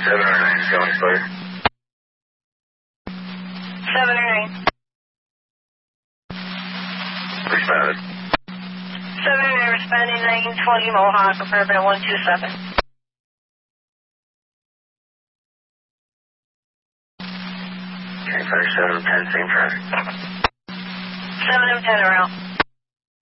7 or 9 is going clear. 7 or 9. Responded. 7 or 9 responding 920 Mohawk, apartment 127. Okay, fire 7 and 10, same traffic. 7 and 10 are out.